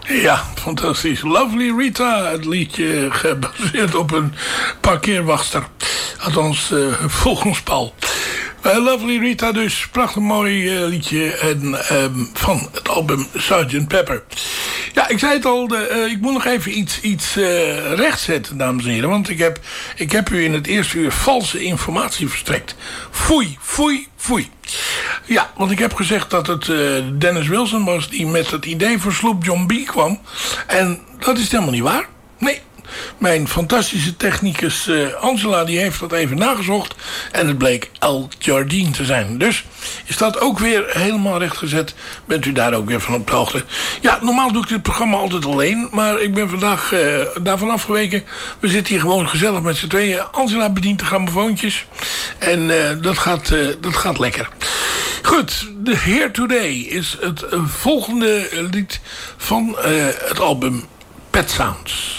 Ja, fantastisch. Lovely Rita, het liedje gebaseerd op een parkeerwachter. Althans, volgens Paul. Lovely Rita dus, prachtig mooi liedje en, van het album Sgt. Pepper. Ja, ik zei het al, ik moet nog even iets rechtzetten, dames en heren. Want ik heb u in het eerste uur valse informatie verstrekt. Foei, foei, foei. Ja, want ik heb gezegd dat het Dennis Wilson was die met het idee voor Sloop John B. kwam. En dat is helemaal niet waar. Nee. Mijn fantastische technicus Angela die heeft dat even nagezocht. En het bleek Al Jardine te zijn. Dus is dat ook weer helemaal rechtgezet. Bent u daar ook weer van op de hoogte. Ja, normaal doe ik dit programma altijd alleen. Maar ik ben vandaag daarvan afgeweken. We zitten hier gewoon gezellig met z'n tweeën. Angela bedient de grammofoontjes. En dat gaat lekker. Goed, The Here Today is het volgende lied van het album Pet Sounds.